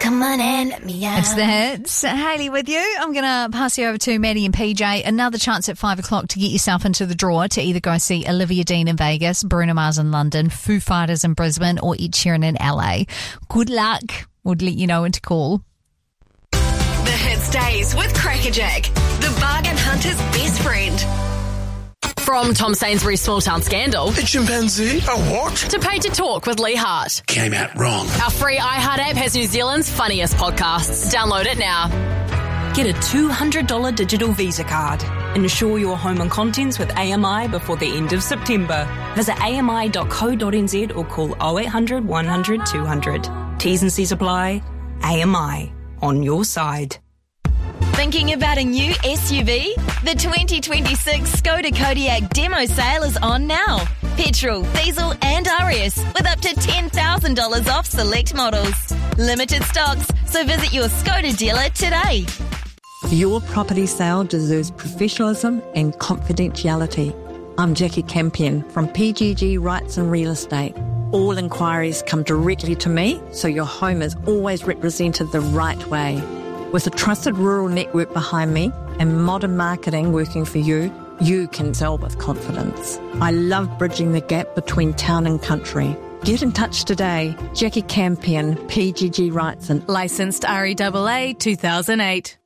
Come on and let me out. It's the hits. Hayley with you. I'm going to pass you over to Maddie and PJ. Another chance at 5 o'clock to get yourself into the draw to either go see Olivia Dean in Vegas, Bruno Mars in London, Foo Fighters in Brisbane, or Ed Sheeran in LA. Good luck. We'll let you know when to call. The Hits Days with Crackerjack, the bargain hunter's best friend. From Tom Sainsbury's Small Town Scandal. A chimpanzee? A what? To Paid to Talk with Lee Hart. Came out wrong. Our free iHeart app has New Zealand's funniest podcasts. Download it now. Get a $200 digital Visa card. Insure your home and contents with AMI before the end of September. Visit ami.co.nz or call 0800 100 200. T's and C's apply. AMI. On your side. Thinking about a new SUV? The 2026 Skoda Kodiaq demo sale is on now. Petrol, diesel and RS with up to $10,000 off select models. Limited stocks, so visit your Skoda dealer today. Your property sale deserves professionalism and confidentiality. I'm Jackie Campion from PGG Rights and Real Estate. All inquiries come directly to me, so your home is always represented the right way. With a trusted rural network behind me and modern marketing working for you, you can sell with confidence. I love bridging the gap between town and country. Get in touch today. Jackie Campion, PGG Rights and licensed REAA 2008.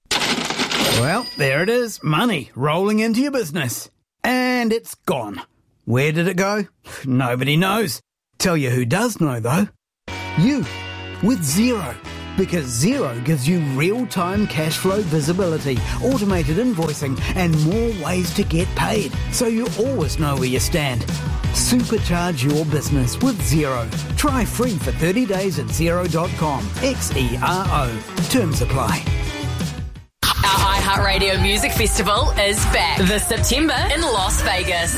Well, there it is. Money rolling into your business. And it's gone. Where did it go? Nobody knows. Tell you who does know, though. You, with Xero. Because Xero gives you real-time cash flow visibility, automated invoicing, and more ways to get paid, so you always know where you stand. Supercharge your business with Xero. Try free for 30 days at Xero.com. XERO. Terms apply. Our iHeartRadio Music Festival is back this September in Las Vegas.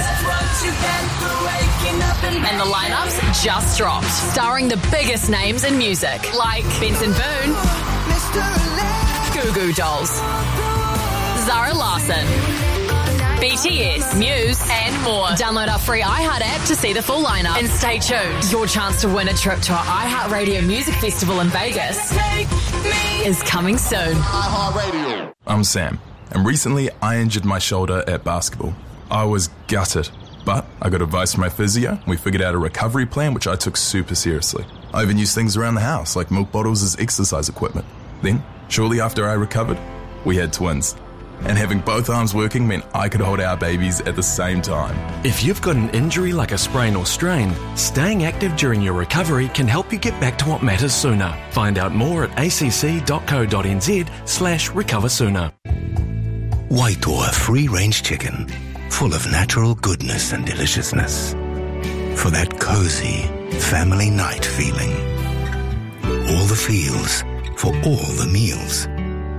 And the lineups just dropped, starring the biggest names in music, like Benson Boone, Goo Goo Dolls, Zara Larsson, BTS, Muse, and more. Download our free iHeart app to see the full lineup. And stay tuned. Your chance to win a trip to our iHeartRadio Music Festival in Vegas is coming soon. iHeartRadio. I'm Sam, and recently I injured my shoulder at basketball. I was gutted, but I got advice from my physio. We figured out a recovery plan, which I took super seriously. I even used things around the house, like milk bottles as exercise equipment. Then, shortly after I recovered, we had twins. And having both arms working meant I could hold our babies at the same time. If you've got an injury like a sprain or strain, staying active during your recovery can help you get back to what matters sooner. Find out more at acc.co.nz/recover sooner. Waitoa free-range chicken, full of natural goodness and deliciousness. For that cozy family night feeling. All the feels for all the meals.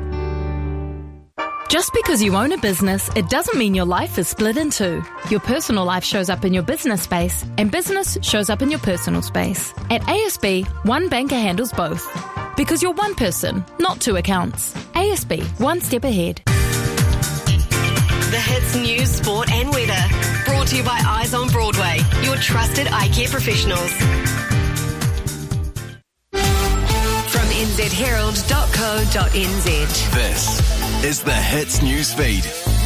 Just because you own a business, it doesn't mean your life is split in two. Your personal life shows up in your business space, and business shows up in your personal space. At ASB, one banker handles both. Because you're one person, not two accounts. ASB, one step ahead. The Hits News, Sport and Weather. Brought to you by Eyes on Broadway, your trusted eye care professionals. From nzherald.co.nz. This is the Hits News Feed.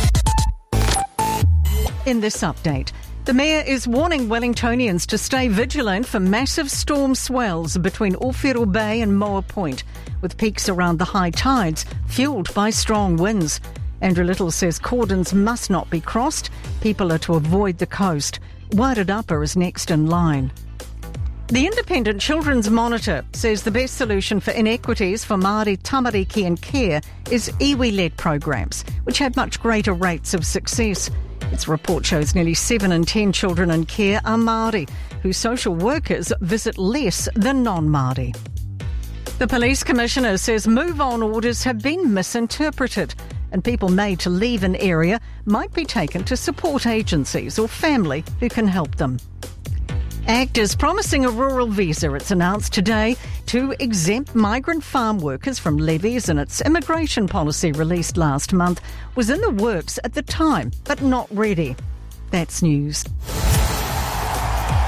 In this update, the Mayor is warning Wellingtonians to stay vigilant for massive storm swells between Ōwhiro Bay and Moa Point, with peaks around the high tides fuelled by strong winds. Andrew Little says cordons must not be crossed. People are to avoid the coast. Wairarapa is next in line. The Independent Children's Monitor says the best solution for inequities for Māori tamariki and care is iwi-led programs, which have much greater rates of success. Its report shows nearly 7 in 10 children in care are Māori, whose social workers visit less than non-Māori. The Police Commissioner says move-on orders have been misinterpreted, and people made to leave an area might be taken to support agencies or family who can help them. ACT is promising a rural visa, it's announced today, to exempt migrant farm workers from levies, and its immigration policy released last month was in the works at the time, but not ready. That's news.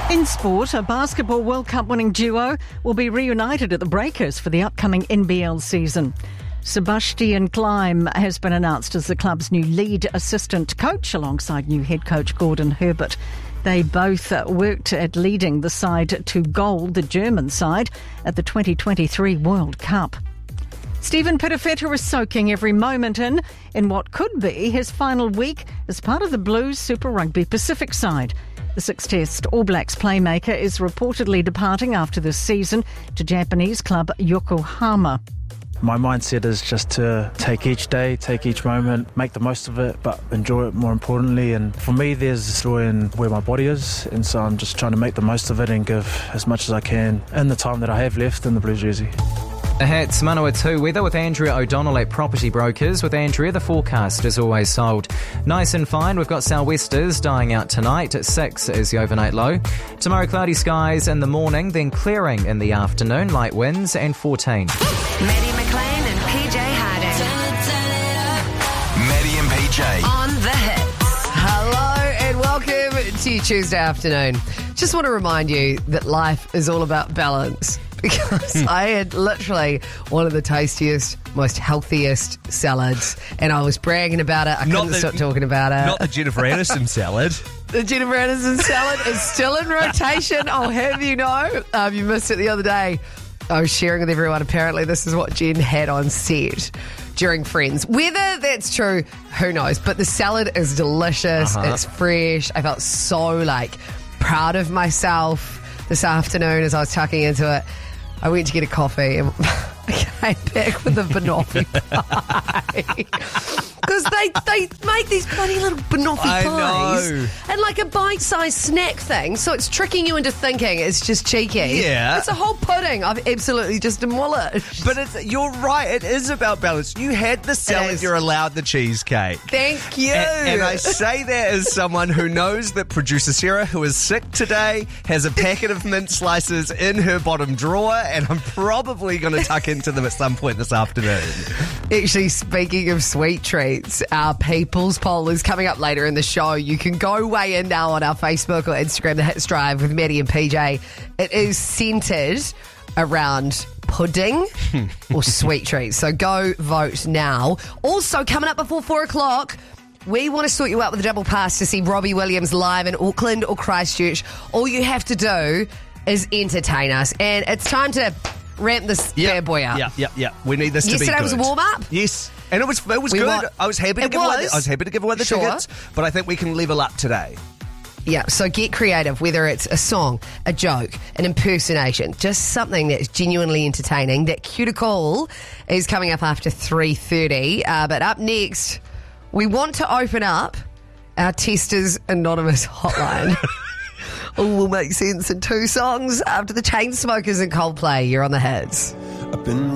In sport, a basketball World Cup winning duo will be reunited at the Breakers for the upcoming NBL season. Sebastian Klein has been announced as the club's new lead assistant coach alongside new head coach Gordon Herbert. They both worked at leading the side to gold, the German side, at the 2023 World Cup. Stephen Perofeta is soaking every moment in what could be his final week as part of the Blues Super Rugby Pacific side. The Six-Test All Blacks playmaker is reportedly departing after this season to Japanese club Yokohama. My mindset is just to take each day, take each moment, make the most of it, but enjoy it more importantly. And for me, there's joy in where my body is, and so I'm just trying to make the most of it and give as much as I can in the time that I have left in the Blues jersey. The Hats Manawatu weather with Andrea O'Donnell at Property Brokers. With Andrea, the forecast is always sold. Nice and fine. We've got sou'westers dying out tonight. At 6 is the overnight low. Tomorrow, cloudy skies in the morning, then clearing in the afternoon. Light winds and 14. Maddie McLean and PJ Harding. Maddie and PJ. On the Hits. Hello and welcome to your Tuesday afternoon. Just want to remind you that life is all about balance. Because I had literally one of the tastiest, most healthiest salads, and I was bragging about it. I couldn't stop talking about it. Not the Jennifer Aniston salad. The Jennifer Aniston salad is still in rotation, I'll have you know. You missed it the other day. I was sharing with everyone. Apparently, this is what Jen had on set during Friends. Whether that's true, who knows? But the salad is delicious. It's fresh. I felt so, proud of myself this afternoon as I was tucking into it. I went to get a coffee and I came back with a banoffee pie. Because they make these bloody little banoffee pies. Know. And like a bite-sized snack thing. So it's tricking you into thinking it's just cheeky. Yeah. It's a whole pudding. I've absolutely just demolished. But you're right. It is about balance. You had the salad, you're allowed the cheesecake. Thank you. And I say that as someone who knows that producer Sarah, who is sick today, has a packet of mint slices in her bottom drawer, and I'm probably going to tuck into them at some point this afternoon. Actually, speaking of sweet treats, our People's Poll is coming up later in the show. You can go weigh in now on our Facebook or Instagram, The Hits Drive with Maddie and PJ. It is centred around pudding or sweet treats. So go vote now. Also, coming up before 4 o'clock, we want to sort you out with a double pass to see Robbie Williams live in Auckland or Christchurch. All you have to do is entertain us. And it's time to ramp this bad boy up. Yeah. We need this to be good. Yesterday was a warm-up? Yes. And it was good. I was happy to give away the tickets, but I think we can level up today. Yeah, so get creative, whether it's a song, a joke, an impersonation, just something that's genuinely entertaining. That cuticle is coming up after 3:30. But up next, we want to open up our Testers Anonymous hotline. All will make sense in 2 songs after the Chainsmokers and Coldplay. You're on the Hits.